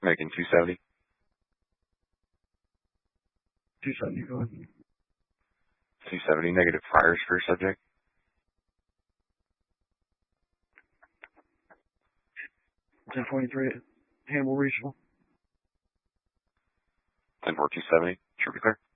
Making 270. 270, go ahead. 270, negative priors for subject. 1043, Hannibal Regional. 10-4, 270, should be clear.